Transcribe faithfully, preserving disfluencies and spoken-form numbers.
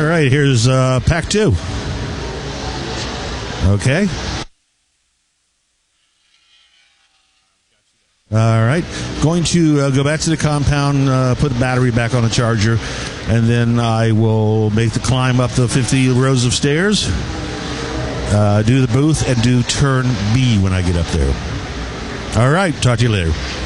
right, here's uh, pack two. Okay. All right. Going to uh, go back to the compound, uh, put the battery back on the charger, and then I will make the climb up the fifty rows of stairs, uh, do the booth, and do turn B when I get up there. All right. Talk to you later.